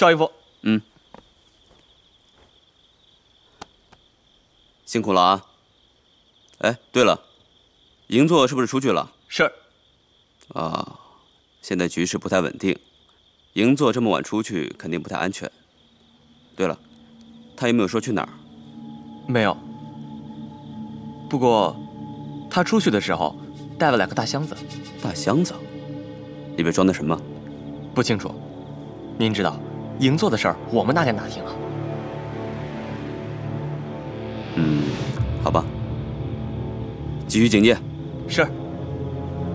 赵义父。 嗯。辛苦了啊！哎，对了，银座是不是出去了？ 是。 啊，现在局势不太稳定，银座这么晚出去肯定不太安全。对了，他有没有说去哪儿？ 没有。不过，他出去的时候带了2个大箱子。 大箱子？里边装的什么？ 不清楚。您知道，银座的事儿我们哪敢打听啊？ 嗯，好吧。继续警戒。 是。